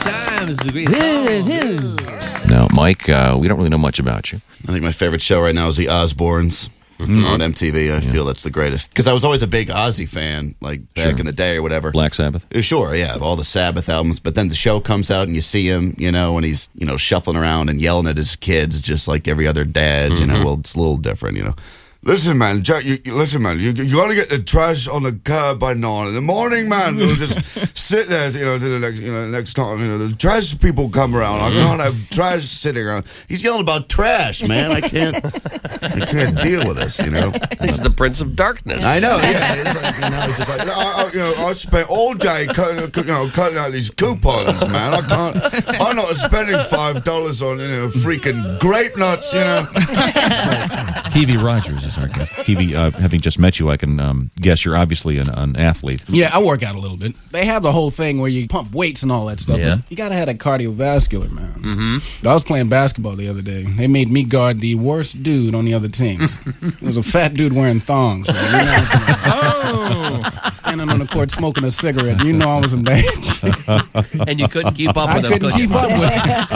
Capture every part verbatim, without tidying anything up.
time. It's a great song. Now, Mike, uh, we don't really know much about you. I think my favorite show right now is The Osbournes. Mm-hmm. On M T V. I yeah. feel that's the greatest. Because I was always a big Ozzy fan, like back sure. in the day or whatever. Black Sabbath? Sure, yeah, all the Sabbath albums. But then the show comes out and you see him, you know, and he's, you know, shuffling around and yelling at his kids just like every other dad, mm-hmm. you know. Well, it's a little different, you know. Listen, man, Jack, you, you, listen, man, you, you got to get the trash on the curb by nine in the morning, man. You'll just sit there, you know, to the next, you know, next time, you know, the trash people come around. I can't have trash sitting around. He's yelling about trash, man. I can't, I can't deal with this, you know. He's the Prince of Darkness. I know, yeah. It's like, you know, it's just like, I, I, you know, I spent all day cutting, you know, cutting out these coupons, man. I can't, I'm not spending five dollars on, you know, freaking grape nuts, you know. T V Rogers is our guest. T V, uh, having just met you, I can um, guess you're obviously an, an athlete. Yeah, I work out a little bit. They have the whole thing where you pump weights and all that stuff. Yeah. You got to have that cardiovascular, man. Mm-hmm. I was playing basketball the other day. They made me guard the worst dude on the other teams. It was a fat dude wearing thongs. Man. You know, oh. Standing on the court smoking a cigarette. You know I was in bad shape. And you couldn't keep up with I him. couldn't keep up with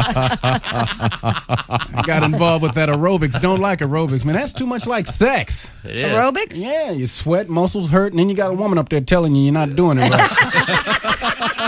him. I got involved with that aerobics. Don't like aerobics, man. That's too much like sex. It is. Aerobics? Yeah, you sweat, muscles hurt, and then you got a woman up there telling you you're not doing it right.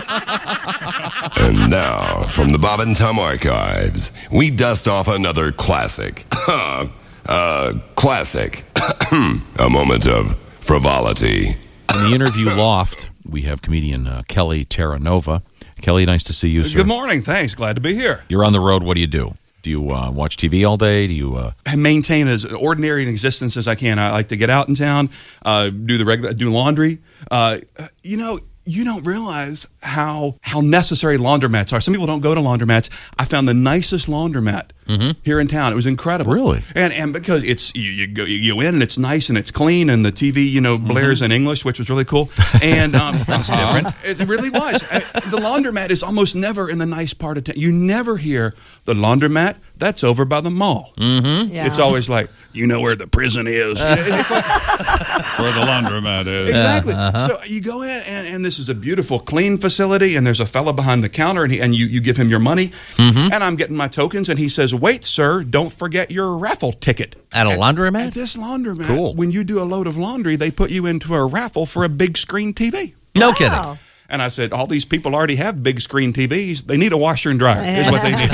And now, from the Bob and Tom archives, we dust off another classic. uh, classic. A moment of frivolity. In the interview loft, we have comedian uh, Kelly Terranova. Kelly, nice to see you, sir. Good morning. Thanks. Glad to be here. You're on the road. What do you do? Do you uh, watch T V all day? Do you uh... I maintain as ordinary an existence as I can? I like to get out in town, uh, do the regular, do laundry. Uh, you know, you don't realize how how necessary laundromats are. Some people don't go to laundromats. I found the nicest laundromat mm-hmm. here in town. It was incredible. Really? And and because it's you, you go you go in and it's nice and it's clean and the T V you know blares mm-hmm. in English, which was really cool. And um, that's different. It really was. The laundromat is almost never in the nice part of town. You never hear the laundromat. That's over by the mall. Mm-hmm. Yeah. It's always like, you know where the prison is. It's like, where the laundromat is. Exactly. Uh-huh. So you go in, and, and this is a beautiful, clean facility, and there's a fella behind the counter, and, he, and you, you give him your money, mm-hmm. and I'm getting my tokens, and he says, wait, sir, don't forget your raffle ticket. At a laundromat? At this laundromat, cool. When you do a load of laundry, they put you into a raffle for a big screen T V. No Wow. kidding. And I said, all these people already have big screen T Vs. They need a washer and dryer, is what they need.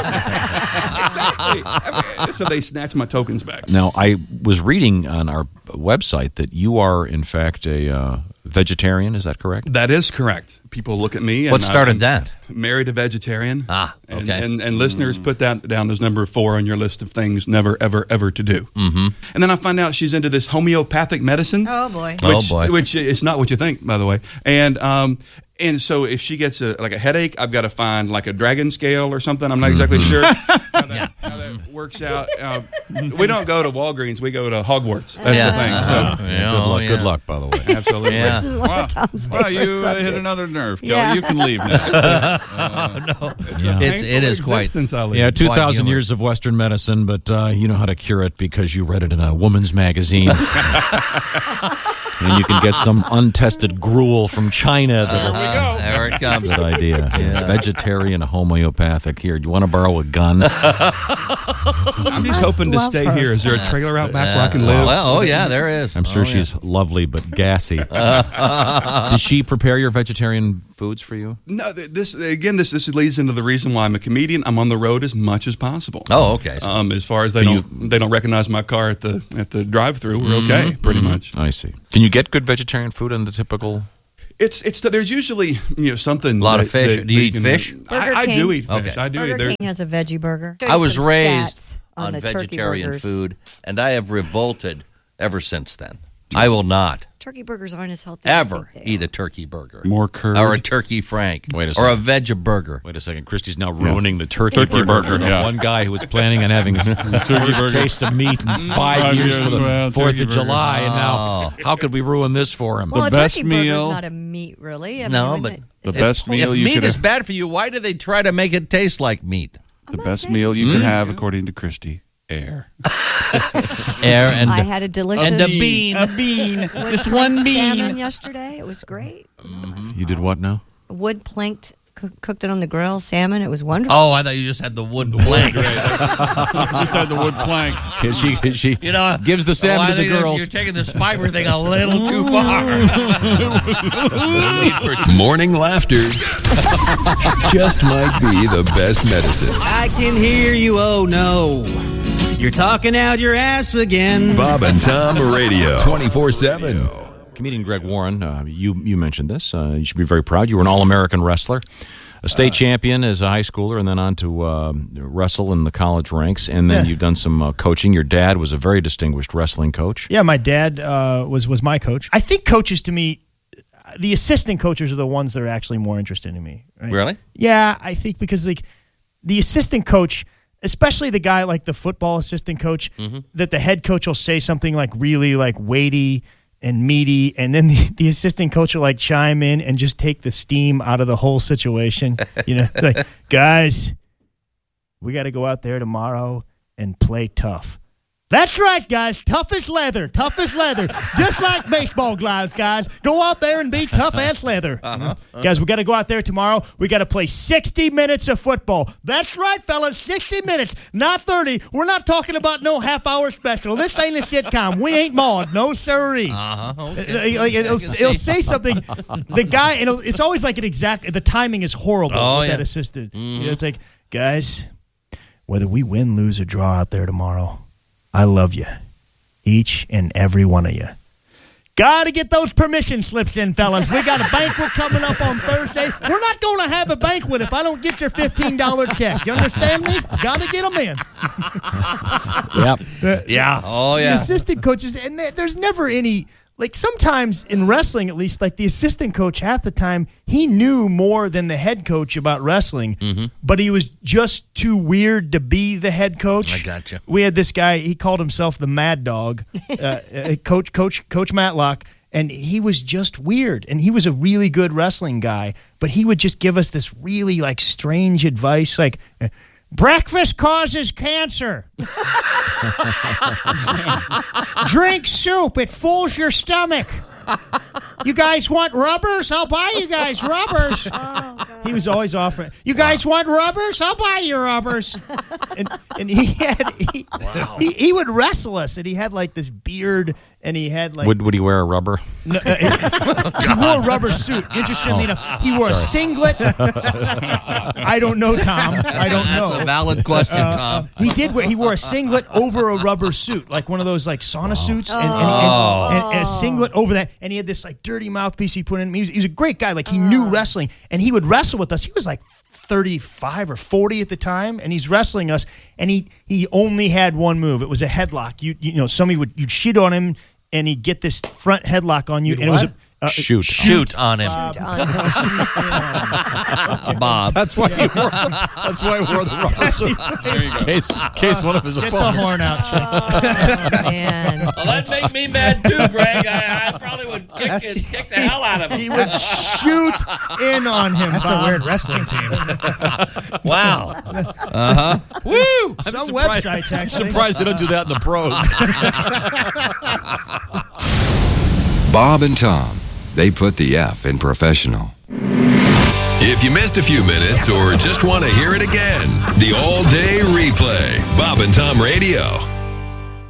Exactly. I mean, so they snatched my tokens back. Now, I was reading on our website that you are, in fact, a uh, vegetarian. Is that correct? That is correct. People look at me. And What started I'm that? Married a vegetarian. Ah, okay. And, and, and listeners, put that down as number four on your list of things never, ever, ever to do. Mm-hmm. And then I find out she's into this homeopathic medicine. Oh, boy. Which, Oh, boy. Which is not what you think, by the way. And um, and so if she gets a, like a headache, I've got to find like a dragon scale or something. I'm not exactly sure how that, how that works out. Uh, we don't go to Walgreens. We go to Hogwarts. That's Yeah. the thing. So Uh-huh. Good Yeah, luck. oh, yeah. Good luck, by the way. absolutely. Yeah. This is one Wow. of Tom's Wow, favorite you uh, subjects. hit another nerve. Kelly. Yeah. You can leave now. Uh, no. Yeah. It's, it is quite. Existence I live. Yeah, two thousand humor. years of Western medicine, but uh, you know how to cure it because you read it in a woman's magazine. And you can get some untested gruel from China. That'll, Uh, there it comes. Good idea. Yeah. Vegetarian, homeopathic. Here, do you want to borrow a gun? I'm just must hoping to love stay her here. Is there a so trailer out back Yeah. where I can live? Well, oh, yeah, there is. I'm sure Oh, yeah. she's lovely but gassy. Does she prepare your vegetarian foods for you? No, th- this again. This this leads into the reason why I'm a comedian. I'm on the road as much as possible. Oh, okay. Um, as far as they Can don't they don't recognize my car at the at the drive-through, we're okay, pretty much. I see. Can you get good vegetarian food in the typical? It's it's there's usually you know something. A lot of that- fish. that Do you they eat can- fish? I, Burger I do King. eat fish. Okay. I do. eat Burger there- King has a veggie burger. I was Some raised stats on, the turkey vegetarian burgers. food, and I have revolted ever since then. I will not Turkey burgers aren't as healthy. as I ever think they eat are. a turkey burger. More curd. Or a turkey frank. Wait a or a second. veggie burger. Wait a second. Christy's now ruining the turkey, Turkey burger, burger, for the yeah. one guy who was planning on having his first burger. taste of meat in five, Five years, years, for the well, Fourth turkey of burger. July, and now Oh. how could we ruin this for him? Well, The a best turkey burger's meal- not a meat, really. I No, mean, but it- the it's best a- meal If you meat could is have, bad for you, why do they try to make it taste like meat? the I'm not best saying- meal you can have, according to Christy, air. Air and I had a delicious and a bean. A bean. wood planked salmon yesterday. It was great. You did what now? Wood planked Cook, cooked it on the grill, salmon. It was wonderful. Oh, I thought you just had the wood plank. Just had the wood plank. And she she You know, gives the salmon oh, I to the think girls. You're taking this fiber thing a little too far. Morning laughter just might be the best medicine. I can hear you, oh no. You're talking out your ass again. Bob and Tom Radio, twenty-four seven. Comedian Greg Warren, uh, you you mentioned this. Uh, you should be very proud. You were an All-American wrestler, a state uh, champion as a high schooler, and then on to uh, wrestle in the college ranks. And then yeah. you've done some uh, coaching. Your dad was a very distinguished wrestling coach. Yeah, my dad uh, was was my coach. I think coaches, to me, the assistant coaches are the ones that are actually more interesting to me. Right? Really? Yeah, I think because like the assistant coach, especially the guy like the football assistant coach, mm-hmm. that the head coach will say something like really like weighty and meaty, and then the, the assistant coach will like chime in and just take the steam out of the whole situation. You know, like, guys, we got to go out there tomorrow and play tough. That's right, guys. Tough as leather. Tough as leather. Just like baseball gloves, guys. Go out there and be tough as leather. Uh-huh. Uh-huh. Guys, we got to go out there tomorrow. We got to play sixty minutes of football. That's right, fellas. sixty minutes, not thirty. We're not talking about no half-hour special. This ain't a sitcom. We ain't Maude. No, sirree. Uh-huh. Okay. Like, it'll, it'll say something. The guy, it'll, it's always like an exact, the timing is horrible oh, with yeah. that assistant. Mm-hmm. You know, it's like, guys, whether we win, lose, or draw out there tomorrow, I love you, each and every one of you. Got to get those permission slips in, fellas. We got a banquet coming up on Thursday. We're not going to have a banquet if I don't get your fifteen dollars check. You understand me? Got to get them in. Yep. The, yeah. Oh, yeah. The assistant coaches, and there's never any, like sometimes in wrestling at least, like the assistant coach half the time, he knew more than the head coach about wrestling, mm-hmm. but he was just too weird to be the head coach. I gotcha. We had this guy, he called himself the Mad Dog, uh, coach, coach, Coach Matlock, and he was just weird. And he was a really good wrestling guy, but he would just give us this really like strange advice, like, breakfast causes cancer. Drink soup. It fools your stomach. You guys want rubbers? I'll buy you guys rubbers. Oh, he was always offering. You guys wow. want rubbers? I'll buy you rubbers. And and he had he, wow. he, he would wrestle us, and he had like this beard, and he had like. Would Would he wear a rubber? No, uh, he wore a rubber suit. Interestingly oh. enough, he wore Sorry. a singlet. I don't know, Tom. I don't know. That's a valid question, uh, Tom. He did wear. He wore a singlet over a rubber suit, like one of those like sauna oh. suits, and, and, oh. and, and, and a singlet over that. And he had this like dirty mouthpiece he put in. He was, he was a great guy. Like he uh. knew wrestling, and he would wrestle with us. He was like thirty-five or forty at the time, and he's wrestling us. And he he only had one move. It was a headlock. You you know somebody would you'd shit on him, and he'd get this front headlock on you, You'd and what? it was a uh, shoot shoot on him. Shoot on him. Bob. That's why he wore. That's why he wore the rubber suit. There you go. In case, in case one of his Get opponents. the horn out. Oh, man. Well, that'd make me mad too, Greg. I, I probably would kick, his, kick the hell out of him. He would shoot in on him. That's Bob. a weird wrestling team. Wow. Uh huh. Woo! Some surprised- websites I'm actually. surprised they don't do that in the pros. Bob and Tom, they put the F in professional. If you missed a few minutes or just want to hear it again, the all-day replay, Bob and Tom Radio.